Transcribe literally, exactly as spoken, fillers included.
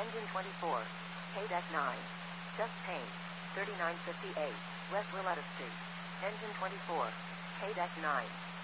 Engine twenty-four. K nine. Just paint. thirty-nine fifty-eight. West Willetta Street. Engine twenty-four. K nine.